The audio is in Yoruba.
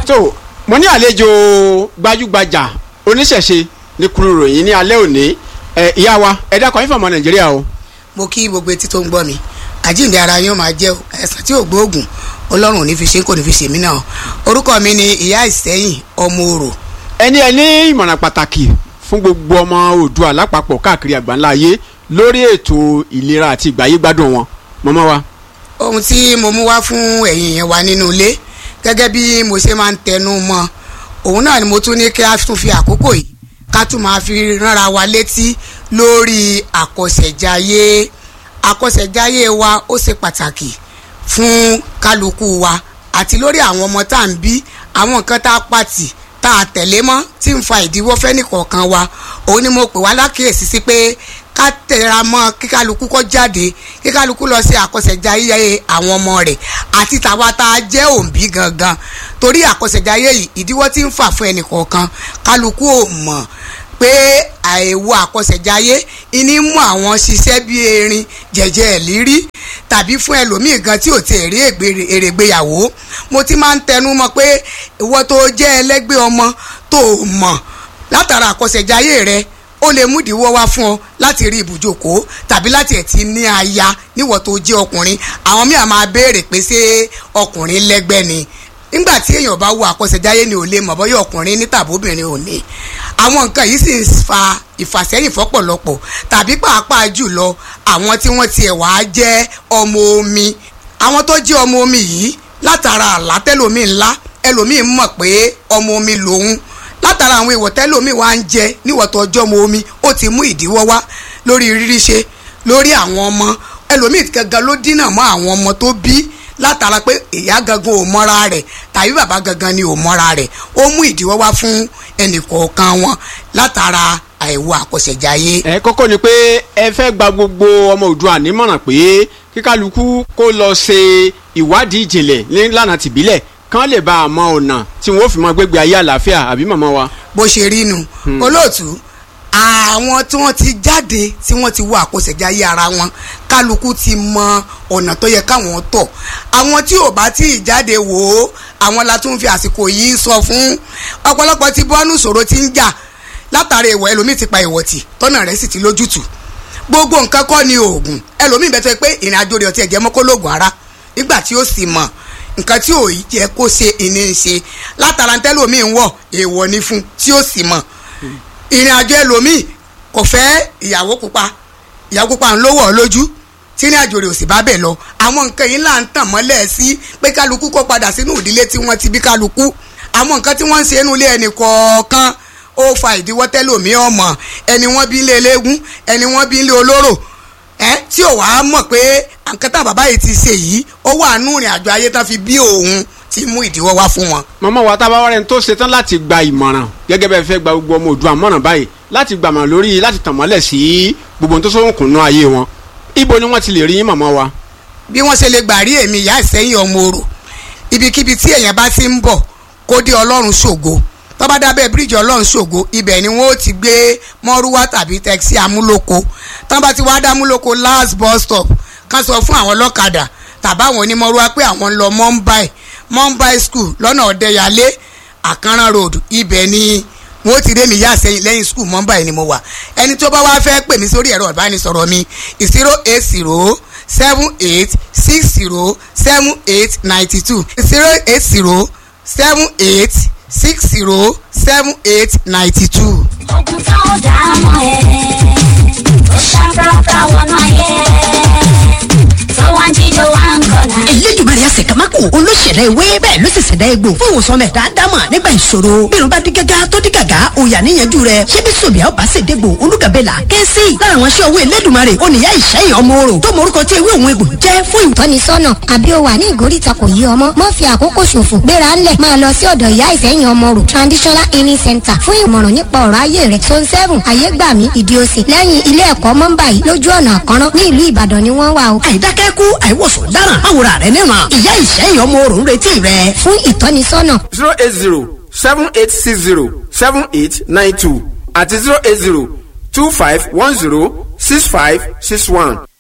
tó mo ní àlejò gbajúgbajà oníṣẹ̀ṣe ní kúrú ròyìn ní alẹ́ òní ìyá wa ẹ dákọ̀ yín fọmọ Nàìjíríà o. mo kí gbogbo etí tó ń gbọ́ mi àjíǹde ara yín ó máa jẹ́ ẹ̀sán tí ò gbóògùn Ọlọ́run ò ní fi ṣe kò ní fi ṣe mí náà. Orúkọ mi ni ìyá Ìsẹ́yìn ọmọ Orò. ẹni ìmọ̀ràn pàtàkì fún gbogbo ọmọ Oòduà lápapọ̀ káàkiri àgbáńlá ayé lórí ètò ìlera àti ìgbáyégbádùn wọn mọ́mọ́ wa. Ohun tí mo mú wá fún ẹ̀yin yẹn wá nínú ilé gẹ́gẹ́ bí mo ṣe máa ń tẹnu mọ́ òun náà ni mo tún ní kí a tún fi àkókò yìí ká tún máa fi ránra wa létí lórí àkọsẹ̀jayé. Àkọsẹ̀jayé wa ó ṣe pàtàkì fún kálukú wa àti lórí àwọn ọmọ tá à ń bí àwọn nǹkan tá a pàtì tá a tẹ̀lé mọ́ tí ń fa ìdíwọ́ fẹ́nìkọ̀ọ̀kan wa. Òun ni mo pè wá lákèésí sí pé ká tẹra mọ́ kí kálukú kó jáde kí kálukú lọ sí àkọsẹ̀jayé àwọn ọmọ rẹ̀ àti tàwa tá a jẹ́ òǹbí gangan torí àkọsẹ̀jayé yìí ìdíwọ́ tí ń fà fún ẹnìkọ̀ọ̀kan kálukú ò mọ̀ pé àìwo àkọsẹ̀jayé ìní mú àwọn ṣiṣẹ́ bí erin jẹ̀jẹ̀ ìlírí tàbí fún ẹlòmíì gan tí ò ti rí èrègbéyàwó. Mo ti máa ń tẹnu mọ́ pé ìwọ tó jẹ́ ẹlẹ́gbẹ́ ọmọ tó mọ̀ látara àkọsẹ̀jayé rẹ ó lè mú ìdíwọ́ wá fún ọ láti rí ibùjókòó tàbí láti ẹ̀ ti ní aya níwọ̀ tó jẹ́ ọkùnrin. Àwọn míì máa béèrè pé ṣé ọkùnrin lẹ́gbẹ́ ni nígbà tí èèyàn bá wo àkọsẹ̀jayé ni ò lè mọ̀ bọ́yọ̀ ọkùnrin ní tàbóbìnrin ò ní. Àwọn nǹkan yìí sì ń fa ìfàsẹ́yìn fọ́pọ̀lọpọ̀ tàbí pàápàá jùlọ àwọn tí wọ́n tiẹ̀ wá jẹ́ ọmọ omi. Àwọn tó jẹ́ ọmọ omi yìí látara àlá tẹ́lòmíì ńlá ẹlòmíì mọ̀ pé ọmọ omi lòun látara àwọn ìwọ̀ tẹ́lòmíì wá ń jẹ níwọ̀ tó ọjọ́ ọmọ omi ó ti mú ìdíwọ́ wá lórí rírí ṣe lórí àwọn ọmọ ẹlòmíì gangan ló dínà mọ́ àwọn ọmọ tó bí látara pé ìyá gangan ò mọ́ra rẹ̀ tàbí bàbá gangan ni ò mọ́ra rẹ̀ ó mú ìdíwọ́ wá fún ẹnìkọ̀ọ̀kan wọn látara àìwo àkọsẹ̀jayé. Kókó ni pé ẹ fẹ́ gba gbogbo ọmọ Oòduà nímọ̀ràn pé kí kálukú kó lọ ṣe ìwádìí ìjìnlẹ̀ nílànà tìbílẹ̀ kán lè bá a mọ ọ̀nà tí wọ́n fi mọ gbégbé ayé àlàáfíà àbí màmá wa. bó ṣe rí nu olóòtú àwọn tí wọ́n ti jáde tí wọ́n ti wo àkọsẹ̀jayé ara wọn kálukú ti mọ ọ̀nà tó yẹ káwọn tọ̀. Àwọn tí ò bá tí ì jáde wò ó àwọn la tún fi àsìkò yìí sọ fún. Ọ̀pọ̀lọpọ̀ ti bọ́nú ìṣòro tí ń jà látàrí ìwọ̀ ẹlòmíì ti pa ìwọ̀ tì tọ́nà rẹ̀ sì ti lójútùú. Gbogbo nǹkan kọ́ ni oògùn ẹlòmíì bẹ́ẹ̀ tó pé ìrìn àjò rẹ̀ ọtí ẹ̀jẹ̀ mọ́ kó lóògùn ara nígbà tí ó sì mọ̀ nǹkan tí ò yẹ kó ṣe ìní ń ṣe látara tẹ́lòmíì ń wọ̀ èèwọ̀ ni fún tí ó sì mọ̀. Ìrìn àjò ẹlòmíì kò fẹ́ ìyàwó pupa ń lówó lójú tí ní àjò rẹ̀ ò sì bá bẹ̀ lọ. Àwọn nǹkan yìí là ń tàn mọ́lẹ̀ sí pé kálukú kó padà sínú ìdílé tí wọ́n ti bí kálukú. Àwọn nǹkan tí wọ́n ń ṣe inú ilé ẹnì kọ̀ọ̀kan ó fa ìdíwọ́ tẹ́lòmíì ọmọ ẹni wọ́n bí ilé eléégún ẹni wọ́n bí ilé olóró tí ò wá mọ̀ pé nǹkan tá bàbá yìí ti ṣe yìí ó wà nú ìrìn àjò ayé tán fi bí òun tí mú ìdíwọ́ wá fún wọn. màmá wa tá a bá wá rẹ̀ tó ṣetán láti gba ìmọ̀ràn gẹ́gẹ́ bẹ́ẹ̀ fẹ́ gba gbogbo ọmọ Oòduà mọ̀ràn báyìí láti gbàmọ̀ lórí láti tàn mọ́lẹ̀ sí gbogbo tó sóhùnkùn náà ayé wọn ibo ni wọ́n ti lè rí màmá wa. bí wọ́n ṣe lè gbà rí èmi ìyá Ìsẹ́yìn ọmọ Orò ibikíbi tí èèyàn bá ti ń bọ̀ kó dé Ọlọ́run ṣògo tó bá dábẹ́ bíríìjì Ọlọ́run ṣògo ibẹ̀ ni wọ́n ó ti gbé mọ́rúwá tàbí tẹ́kisí amúlòkó tán bá ti wá dá amúlòkó last bus stop kan sọ fún àwọn ọlọ́kadà tàbáwọn onímọ̀rúwá pé àwọn ń lọ Mumbai school lọ́nà Ọ̀dẹ́yàlé Àkànrán road ibẹ̀ ni wọ́n ti dé mi yá sẹ́yìn lẹ́yìn school Mumbai ni mo wà. Ẹni tó bá wá fẹ́ pè mí sórí ẹ̀rọ ìbánisọ̀rọ̀ mi 08078607892 08078607892. Ogun tá ó dá mọ́ ẹ ó ṣàprápra wọnú ayé tó wá jíjọ wá ń kọ́nà. Elédùmarè àṣẹ̀kámákò olóṣèlú ewé bẹ́ẹ̀ ló sì ṣẹ̀dá egbò fún ìwòsàn mẹ́ta dámà nígbà ìṣòro bírun bá dí gágá tó dí gàgá òyà níyanjú rẹ̀ ṣé bí sòbíà ọba ṣèdégbò olúgàbẹ́là kẹ́sì lára àwọn iṣẹ́ owó Elédùmarè oníyá Ìsẹ́yìn ọmọ Orò tó morúkọ tí ewé òun egbò jẹ́ fún ìtọ́nisọ́nà àbí o wà ní ìgóríta kò yí ọmọ mọ́ fi àkókò ṣòfò gbéra ńlẹ̀ máa lọ sí ọ̀dọ̀ ìyá Ìsẹ́yìn ọmọ Orò traditional healing center fún ìmọ̀ràn nípa ọ̀rọ̀ ayé rẹ̀ zone 7 ayégbàmí ìdíòsì lẹ́yìn ilé ẹ̀kọ́ Mumbai lójú ọ̀nà Àkànrán ní ìlú Ìbàdàn ni wọ́n wà o. àìdákẹ́kù àìwòsàn dáràn àwòrán rẹ̀ níran ìyá Ìsẹ́yìn ọmọ Orò ń retí rẹ̀ fún ìtọ́nisọ́nà 08078607892 àti 08025106561.